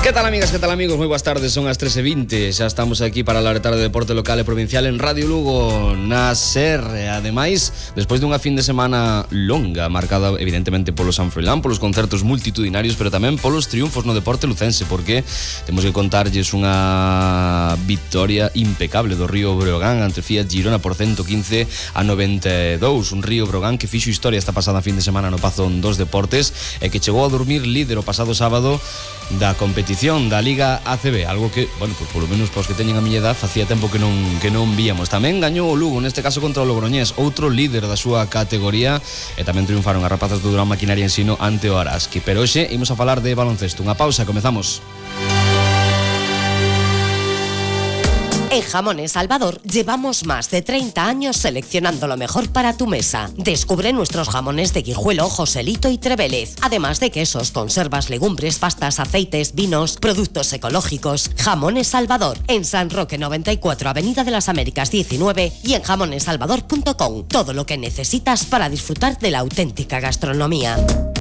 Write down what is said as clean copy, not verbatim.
Que tal, amigas, que tal, amigos? Moi boas tardes, son as 13:20. Xa estamos aquí para alertar de deporte local e provincial en Radio Lugo, na SER. Ademais, despois dunha fin de semana longa, marcada evidentemente polo San Froilán, polos concertos multitudinarios, pero tamén polos triunfos no deporte lucense, porque temos que contarlles unha victoria impecable do Río Breogán ante Fiat Girona por 115-92. Un Río Breogán que fixo historia esta pasada fin de semana no Pazón dos Deportes e que chegou a dormir líder o pasado sábado da competición da Liga ACB, algo que, bueno, pues polo menos para os que teñen a miña edad facía tempo que non víamos. Tamén gañou o Lugo, neste caso contra o Logroñés, outro líder da súa categoría, e tamén triunfaron as rapazas do Durán Maquinaria Ensino ante o Araski. Pero hoxe imos a falar de baloncesto. Unha pausa, comezamos. En Jamones Salvador llevamos más de 30 años seleccionando lo mejor para tu mesa. Descubre nuestros jamones de Guijuelo, Joselito y Trevélez. Además de quesos, conservas, legumbres, pastas, aceites, vinos, productos ecológicos. Jamones Salvador, en San Roque 94, Avenida de las Américas 19 y en jamonesalvador.com. Todo lo que necesitas para disfrutar de la auténtica gastronomía.